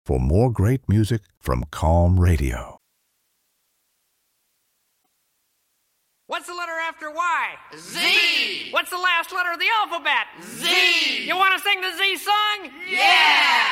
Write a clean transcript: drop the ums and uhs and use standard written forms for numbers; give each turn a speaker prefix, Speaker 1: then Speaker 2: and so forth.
Speaker 1: for more great music from Calm Radio.
Speaker 2: What's the letter after Y?
Speaker 3: Z!
Speaker 2: What's the last letter of the alphabet?
Speaker 3: Z!
Speaker 2: You want to sing the Z song?
Speaker 3: Yeah!